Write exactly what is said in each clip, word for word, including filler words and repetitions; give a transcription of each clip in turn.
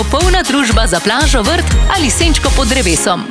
Polna družba za plažo, vrt ali senčko pod drevesom.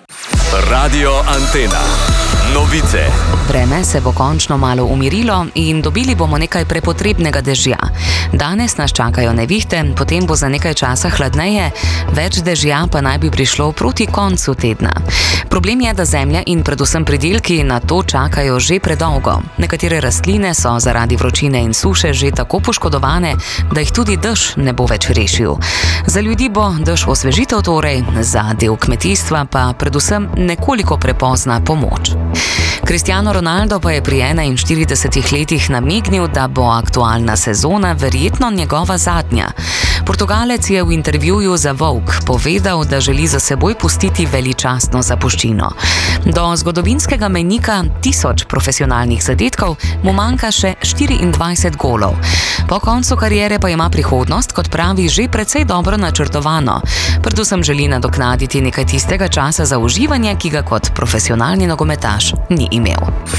Radio Antena. Novice. Vreme se bo končno malo umirilo in dobili bomo nekaj prepotrebnega dežja. Danes nas čakajo nevihte, potem bo za nekaj časa hladneje, več dežja pa naj bi prišlo proti koncu tedna. Problem je, da zemlja in predvsem pridelki na to čakajo že predolgo. Nekatere rastline so zaradi vročine in suše že tako poškodovane, da jih tudi dež ne bo več rešil. Za ljudi bo dež osvežitev torej, za del kmetijstva pa predvsem nekoliko prepozna pomoč. Cristiano Ronaldo pa je pri enainštiridesetih letih namignil, da bo aktualna sezona verjetno njegova zadnja. Portugalec je v intervjuju za Vogue povedal, da želi za seboj pustiti veličastno zapuščino. Do zgodovinskega mejnika tisoč profesionalnih zadetkov mu manjka še štiriindvajset golov. Po koncu kariere pa ima prihodnost, kot pravi, že precej dobro načrtovano. Predvsem želi nadoknaditi nekaj tistega časa za uživanje, ki ga kot profesionalni nogometaš ni imel.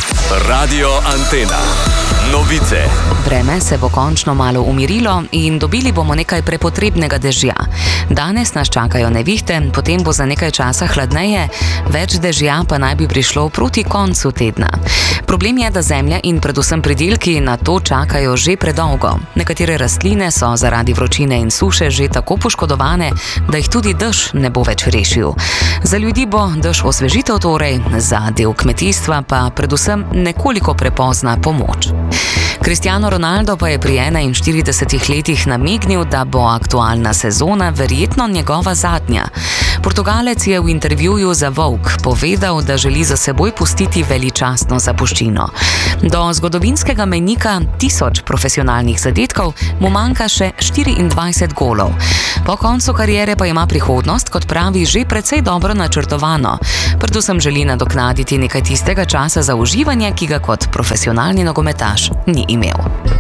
Radio Antena. Novice. Vreme se bo končno malo umirilo in dobili bomo nekaj prepotrebnega dežja. Danes nas čakajo nevihte, potem bo za nekaj časa hladneje, več dežja pa naj bi prišlo proti koncu tedna. Problem je, da zemlja in predvsem pridelki na to čakajo že predolgo. Nekatere rastline so zaradi vročine in suše že tako poškodovane, da jih tudi dež ne bo več rešil. Za ljudi bo dež osvežitev torej, za del kmetijstva pa predvsem nekoliko prepozna pomoč. Cristiano Ronaldo pa je pri enainštiridesetih letih namignil, da bo aktualna sezona verjetno njegova zadnja. Portugalec je v intervjuju za Vogue povedal, da želi za seboj pustiti veličastno zapuščino. Do zgodovinskega mejnika tisoč profesionalnih zadetkov mu manjka še štiriindvajset golov. Po koncu kariere pa ima prihodnost, kot pravi, že precej dobro načrtovano. Predvsem želi nadoknaditi nekaj tistega časa za uživanje, ki ga kot profesionalni nogometaš ni imel.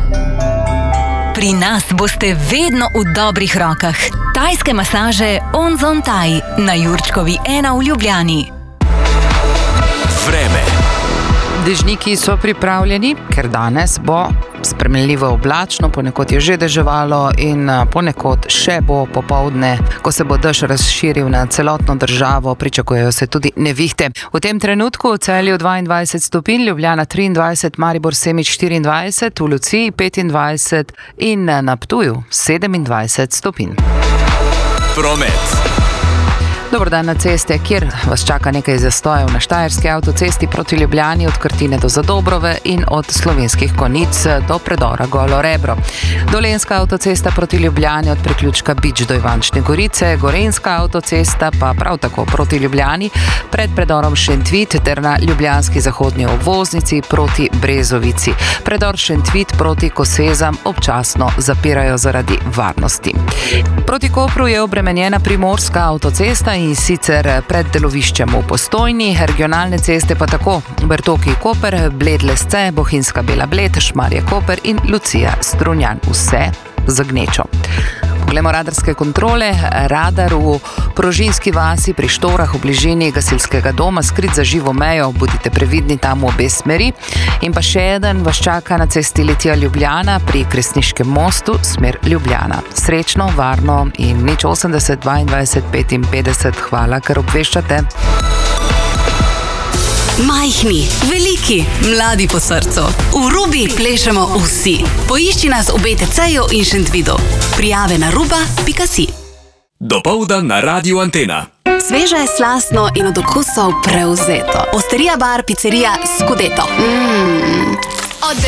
Pri nas boste vedno v dobrih rokah. Tajske masaže Onzon Thai na Jurčkovi ena v Ljubljani. Vreme. Dežniki so pripravljeni, ker danes bo spremenljivo oblačno, ponekod je že deževalo in ponekod še bo popoldne, ko se bo dež razširil na celotno državo, pričakujejo se tudi nevihte. V tem trenutku v Celju dvaindvajset stopinj, Ljubljana triindvajset, Maribor Semič štiriindvajset, v Luciji petindvajset in na Ptuju sedemindvajset stopinj. Promet. Dober dan na ceste, kjer vas čaka nekaj zastojev na Štajerski avtocesti proti Ljubljani od Krtine do Zadobrove in od Slovenskih Konjic do predora Golo Rebro. Dolenjska avtocesta proti Ljubljani od priključka Bič do Ivančne Gorice, Gorenjska avtocesta pa prav tako proti Ljubljani pred predorom Šentvit ter na ljubljanski zahodnji obvoznici proti Brezovici. Predor Šentvit proti Kosezam občasno zapirajo zaradi varnosti. Proti Kopru je obremenjena Primorska avtocesta in sicer pred deloviščem v Postojni, regionalne ceste pa tako Bertoki Koper, Bled Lesce, Bohinjska Bela Bled, Šmarje Koper in Lucija Strunjan, vse z gnečo. Poglejmo radarske kontrole. Radar v Prožinski vasi pri Štorah v bližini gasilskega doma, skrit za živo mejo, bodite previdni tam v obe smeri. In pa še eden vas čaka na cesti Litija Ljubljana pri Kresniškem mostu, smer Ljubljana. Srečno, varno in nič osemdeset dvaindvajset petinpetdeset. Hvala, ker obveščate. Majhni, veliki, mladi po srcu. V Rubi plešemo vsi. Poišči nas v B T C-ju in Šentvidu. Prijave na ruba pika si. Dopoldan na Radio Antena. Sveže, slastno in od okusov prevzeto. Osterija bar, pizzerija Scudetto. Mmm,